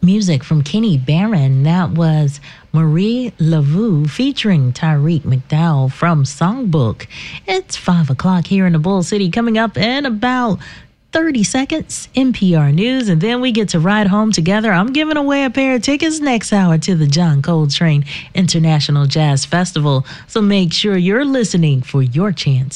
Music from Kenny Barron. That was Marie Laveau featuring Tyreek McDowell from Songbook. It's 5 o'clock here in the Bull City. Coming up in about 30 seconds, NPR News, and then we get to ride home together. I'm giving away a pair of tickets next hour to the John Coltrane International Jazz Festival. So make sure you're listening for your chance